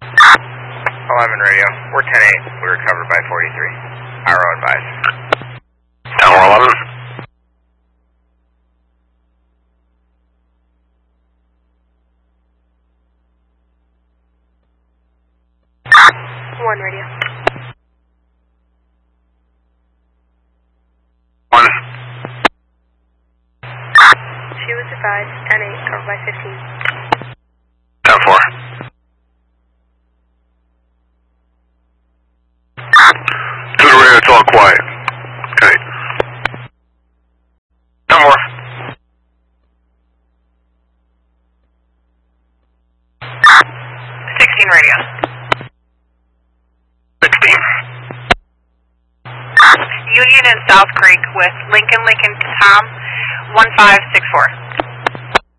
11 radio. We're 10-8. We were covered by 43. Pyro advised. Tower 11. One radio. 1. She was advised, 10-8, covered by 15. 10-4. To the radio, it's all quiet. Okay. 10-4. 16 radio. 16. Union and South Creek with Lincoln to Tom, 1564.